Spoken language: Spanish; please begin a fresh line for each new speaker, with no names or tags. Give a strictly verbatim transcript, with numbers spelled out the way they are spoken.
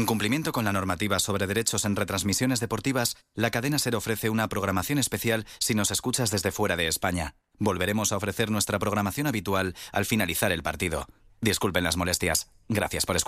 En cumplimiento con la normativa sobre derechos en retransmisiones deportivas, la cadena SER ofrece una programación especial si nos escuchas desde fuera de España. Volveremos a ofrecer nuestra programación habitual al finalizar el partido. Disculpen las molestias. Gracias por escuchar.